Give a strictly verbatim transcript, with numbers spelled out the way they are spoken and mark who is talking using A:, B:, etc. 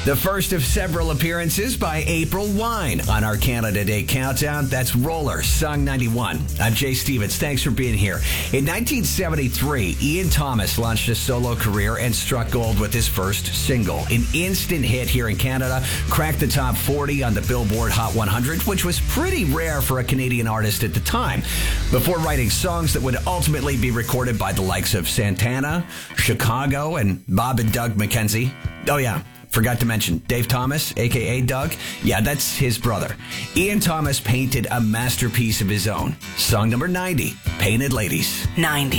A: The first of several appearances by April Wine on our Canada Day Countdown. That's Roller, song ninety-one. I'm Jay Stevens. Thanks for being here. In nineteen seventy-three, Ian Thomas launched a solo career and struck gold with his first single. An instant hit here in Canada, cracked the top forty on the Billboard Hot one hundred, which was pretty rare for a Canadian artist at the time. Before writing songs that would ultimately be recorded by the likes of Santana, Chicago, and Bob and Doug McKenzie. Oh yeah. Forgot to mention Dave Thomas, a k a. Doug. Yeah, that's his brother. Ian Thomas painted a masterpiece of his own. Song number ninety, Painted Ladies.
B: ninety.